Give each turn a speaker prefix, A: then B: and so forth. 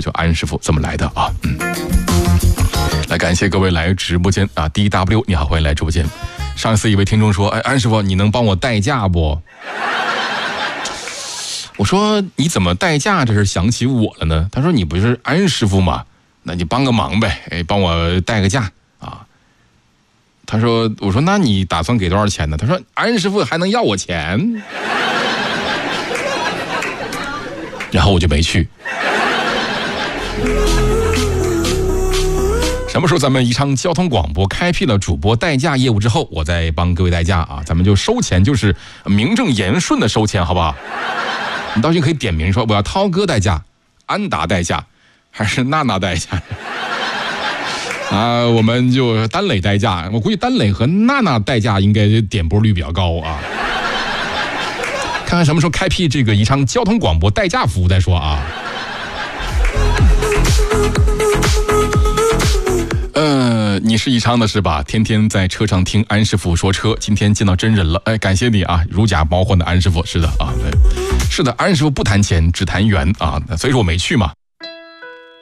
A: 叫安师傅怎么来的啊？来感谢各位来直播间啊 ，DW 你好，欢迎来直播间。上一次一位听众说，安师傅你能帮我代驾不？我说你怎么代驾这是想起我了呢？他说你不是安师傅吗？那你帮个忙呗，帮我代个驾啊。我说那你打算给多少钱呢？他说安师傅还能要我钱，然后我就没去。什么时候咱们宜昌交通广播开辟了主播代驾业务之后，我再帮各位代驾啊，咱们就收钱，就是名正言顺的收钱，好不好？你到时可以点名说我要涛哥代驾、安达代驾，还是娜娜代驾啊？我们就丹磊代驾，我估计丹磊和娜娜代驾应该点播率比较高啊。看看什么时候开辟这个宜昌交通广播代驾服务再说啊。你是宜昌的是吧？天天在车上听安师傅说车，今天见到真人了，感谢你啊，如假包换的安师傅，是的啊，对，是的，安师傅不谈钱，只谈缘啊，所以说我没去嘛。